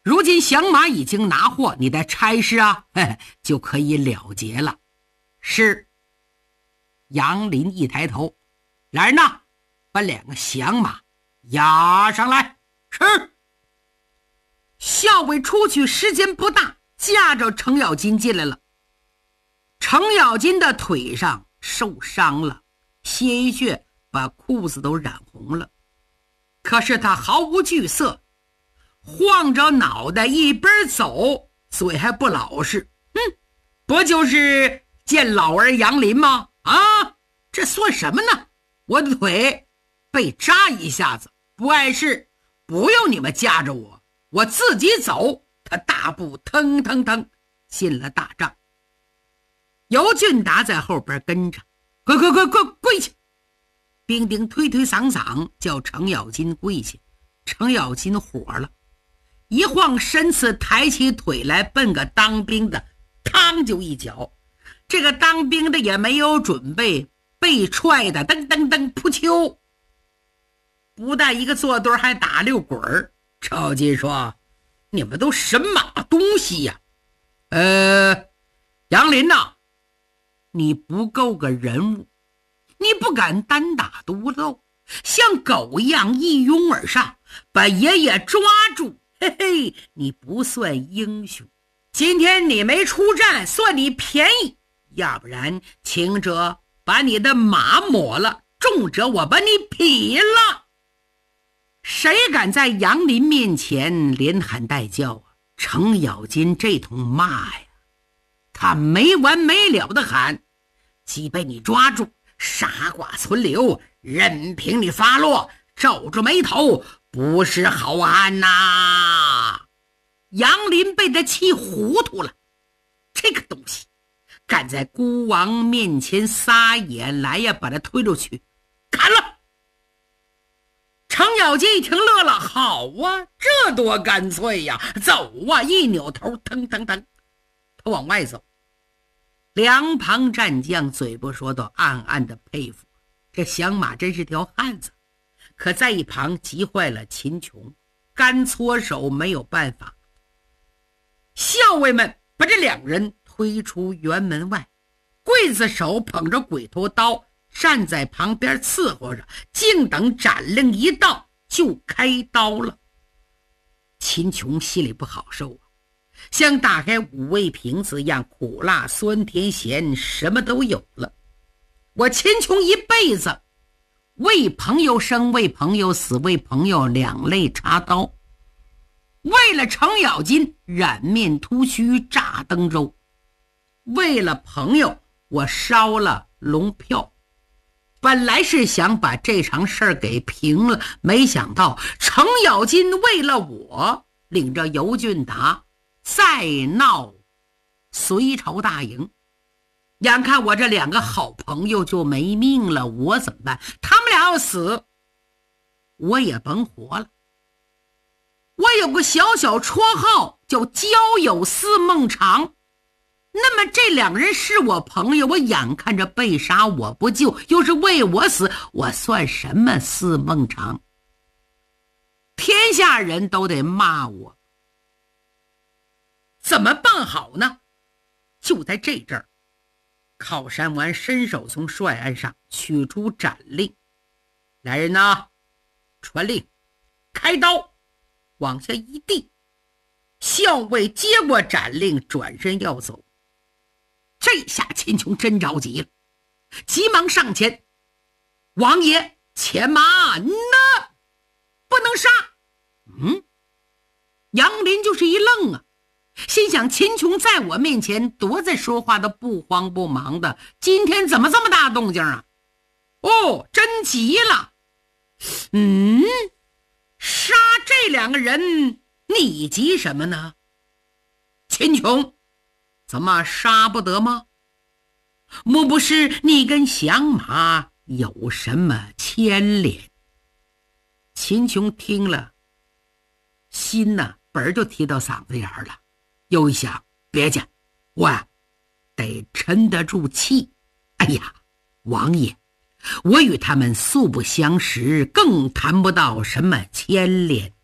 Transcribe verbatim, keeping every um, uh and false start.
如今降马已经拿获，你的差事啊，嘿嘿，就可以了结了。是。杨林一抬头，来人呐，把两个降马押上来。是。校尉出去时间不大，架着程咬金进来了。程咬金的腿上受伤了，鲜血把裤子都染红了，可是他毫无惧色，晃着脑袋一边走，嘴还不老实。哼，不就是见老儿杨林吗？啊，这算什么呢？我的腿被扎一下子，不碍事，不用你们架着我，我自己走。他大步腾腾腾进了大帐。尤俊达在后边跟着，快快快快跪下！兵丁推推搡搡叫程咬金跪下。程咬金火了，一晃身子，抬起腿来，奔个当兵的，嘡就一脚。这个当兵的也没有准备，被踹的噔噔噔扑丘，不但一个坐墩还打六滚儿。赵金说：“你们都什么东西呀？”呃，杨林呐、啊，你不够个人物，你不敢单打独斗，像狗一样一拥而上，把爷爷抓住。嘿嘿，你不算英雄。今天你没出战，算你便宜。要不然轻者把你的马抹了，重者我把你劈了。谁敢在杨林面前连喊带叫啊？程咬金这通骂呀，他没完没了的喊：既被你抓住，傻瓜存留，任凭你发落，皱着眉头，不是好汉呐！杨林被他气糊涂了，这个东西敢在孤王面前撒野，来呀，把他推出去砍了。程咬金一听乐了，好啊，这多干脆呀，走啊！一扭头，腾腾腾，他往外走。两旁战将嘴不说都暗暗的佩服，这降马真是条汉子。可在一旁急坏了秦琼，干搓手没有办法。校尉们把这两人推出辕门外，刽子手捧着鬼头刀站在旁边伺候着，静等斩令一到就开刀了。秦琼心里不好受啊，像打开五味瓶子一样，苦辣酸甜咸什么都有了。我秦琼一辈子为朋友生，为朋友死，为朋友两肋插刀，为了程咬金染面秃须炸登州，为了朋友我烧了龙票。本来是想把这场事儿给平了，没想到程咬金为了我领着尤俊达再闹隋朝大营，眼看我这两个好朋友就没命了，我怎么办？他们俩要死，我也甭活了。我有个小小绰号叫交友司孟尝，那么这两人是我朋友，我眼看着被杀我不救，又是为我死，我算什么司孟尝？天下人都得骂我，怎么办好呢？就在这阵儿，靠山丸伸手从帅案上取出斩令，来人呐，传令，开刀，往下一递。校尉接过斩令，转身要走。这下秦琼真着急了，急忙上前：王爷，且慢呐，不能杀。嗯，杨林就是一愣啊，心想秦琼在我面前多在说话的不慌不忙的，今天怎么这么大动静啊？哦，真急了。嗯，杀这两个人，你急什么呢？秦琼，怎么杀不得吗？莫不是你跟降马有什么牵连？秦琼听了，心呐本儿就提到嗓子眼儿了，又一想，别介，我呀得沉得住气。哎呀，王爷，我与他们素不相识，更谈不到什么牵连。